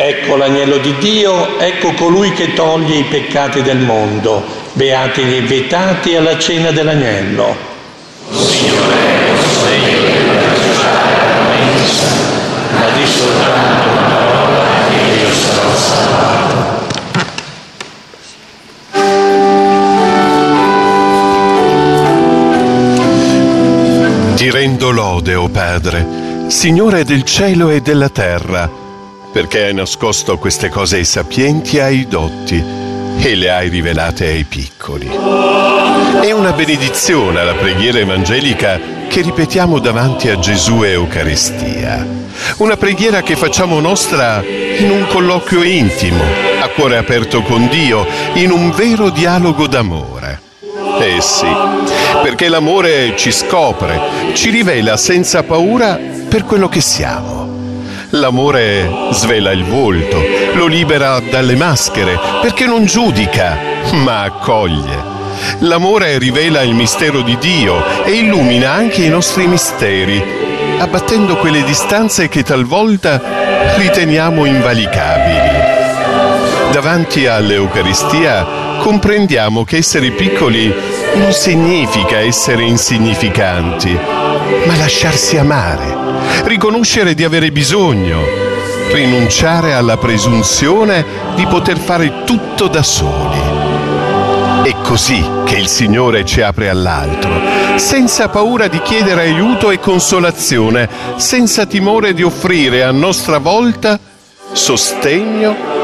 Ecco l'agnello di Dio, ecco colui che toglie i peccati del mondo. Beati gli invitati alla cena dell'agnello. Signore, sei io che la mensa, ma di soltanto una parola e io sarò salvato. Ti rendo lode, o Padre, Signore del cielo e della terra, perché hai nascosto queste cose ai sapienti e ai dotti e le hai rivelate ai piccoli. È una benedizione la preghiera evangelica che ripetiamo davanti a Gesù e Eucaristia. Una preghiera che facciamo nostra in un colloquio intimo, a cuore aperto con Dio, in un vero dialogo d'amore. Eh sì, perché l'amore ci scopre, ci rivela senza paura per quello che siamo. L'amore svela il volto, lo libera dalle maschere, perché non giudica, ma accoglie. L'amore rivela il mistero di Dio e illumina anche i nostri misteri, abbattendo quelle distanze che talvolta riteniamo invalicabili. Davanti all'Eucaristia comprendiamo che essere piccoli non significa essere insignificanti, ma lasciarsi amare, riconoscere di avere bisogno, rinunciare alla presunzione di poter fare tutto da soli. È così che il Signore ci apre all'altro, senza paura di chiedere aiuto e consolazione, senza timore di offrire a nostra volta sostegno